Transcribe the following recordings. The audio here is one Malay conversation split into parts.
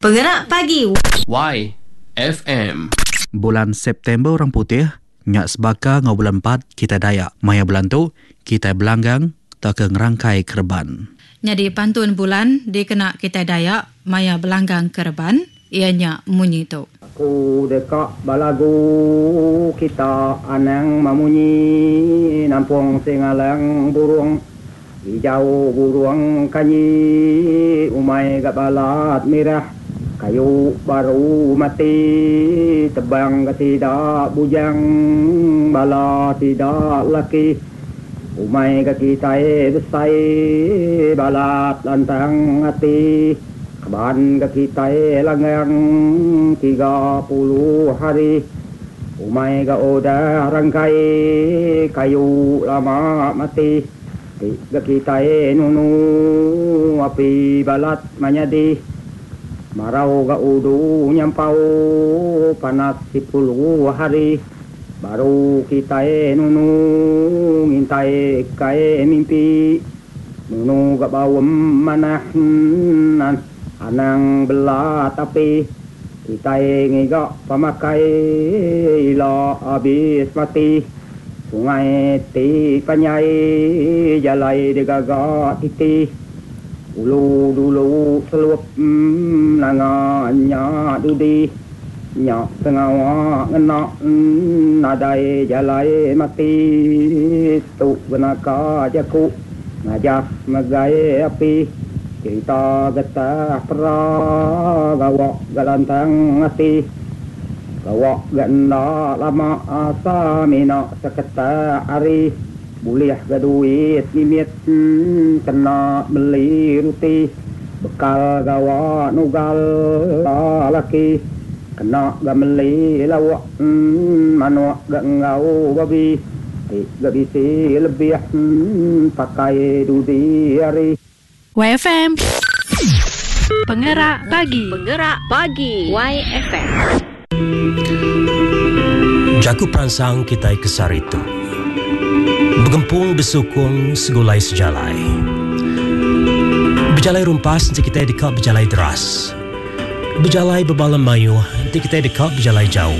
Penggerak pagi. YFM. Bulan September orang putih, nyak sebaka ngau bulan 4 kita Dayak. Maya bulan tu kita belanggang tak ke ngerangkai kerban. Jadi pantun bulan dikena kita Dayak maya belanggang kerban ianya munyi tu. Aku dekat balagu kita anang mamunyi nampung singalang burung hijau burung kanyi umai gak balat merah kayu baru mati tebang tidak bujang bala tidak laki umai gak kita besai balat lantang hati keban gak kita langgang 30 hari umai gak udah rangkai kayu lama mati gak kita nunu api balat manyadi marau gak udu nyampau panas 10 hari baru kita nunu ngintai kai mimpi nunu gak bawem manah anang belat api kita ngigak pamakai ila habis mati sungai ti panyai jalai degaga titi ulu dulu selup nanganya dudi nyak sengawa ngenak nadai jalai mati tu benaka jaku ngajak megai api kita getah pera gawak galantang hati gawak ganda lama asa mina seketa hari boleh gaduit mimit kena beli ruti bekal gawak nugal laki kena gameli lawak manuak gak ngau babi gak bisi lebih pakai dudi hari. YFM Penggerak pagi. Penggerak pagi YFM. Jaku peransang kita kesar itu bergempung besukung segulai sejalai berjalai rumpas nanti kita dekat berjalai deras berjalai berbalam mayu nanti kita dekat berjalai jauh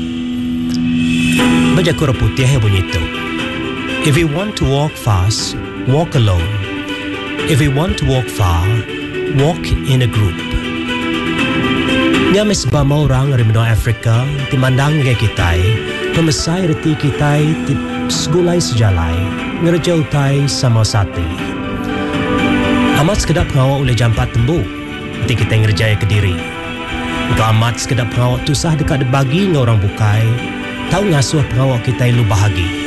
berjaku reputih yang bunyi itu. If you want to walk fast, walk alone. If you want to walk far, walk in a group. Nya mesbama orang dari benua Afrika timandang ke kita, pemesai reti kita ti segulai sejalai, ngerja utai sama satu. Amat sekedap ngawak oleh jampat tembu, nanti kita ngerjaya ke diri. Kau amat sekedap ngawak tusah dekat bagi orang bukai, tahu ngasuh pengawak kita lu bahagi.